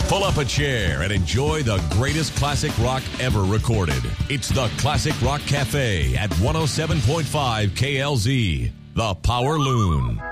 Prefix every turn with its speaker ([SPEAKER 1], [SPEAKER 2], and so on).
[SPEAKER 1] Pull up a chair and enjoy the greatest classic rock ever recorded. It's the Classic Rock Cafe at 107.5 KLZ, the Power Loon.